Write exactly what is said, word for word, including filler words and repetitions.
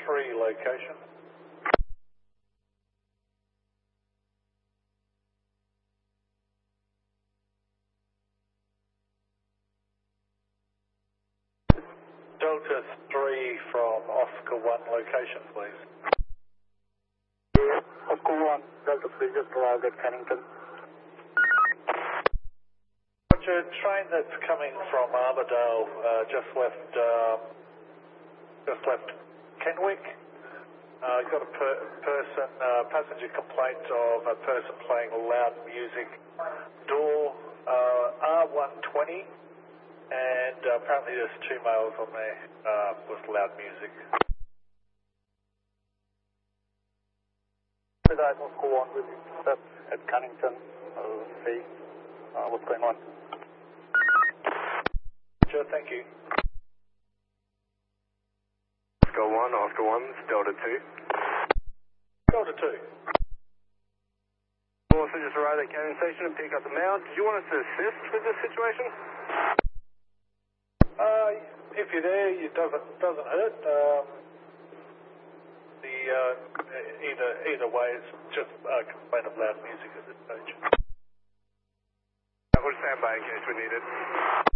three location. Delta three from Oscar one location, please. Oscar one, Delta three just arrived at Cannington. Roger, train that's coming from Armidale uh, just left um, just left Kenwick. Uh, got a per person, uh, passenger complaint of a person playing loud music. Door uh, R one twenty. And uh, apparently there's two males on there uh, with loud music. The guy from Oscar one will step at Cannington. I'll see uh, what's going on. Sure, thank you. Oscar one, Oscar one, Delta two. Delta two. Also just arrived at Canning Station and pick up the mail. Did you want us to assist with this situation? Uh, if you're there, it doesn't doesn't hurt. Um, the uh, either either way, it's just a complaint of loud music at this stage. I will stand by in case we need it.